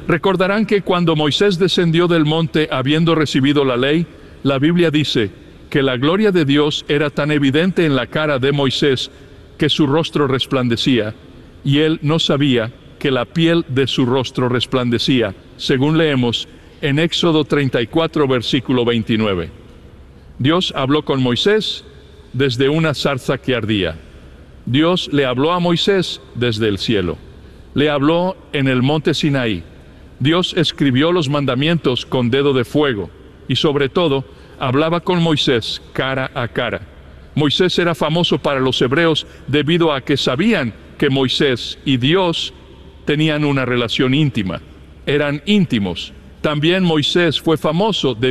Recordarán que cuando Moisés descendió del monte habiendo recibido la ley, la Biblia dice que la gloria de Dios era tan evidente en la cara de Moisés que su rostro resplandecía, y él no sabía que la piel de su rostro resplandecía, según leemos en Éxodo 34, versículo 29. Dios habló con Moisés desde una zarza que ardía. Dios le habló a Moisés desde el cielo. Le habló en el monte Sinaí. Dios escribió los mandamientos con dedo de fuego y sobre todo hablaba con Moisés cara a cara. Moisés era famoso para los hebreos debido a que sabían que Moisés y Dios tenían una relación íntima. Eran íntimos. También Moisés fue famoso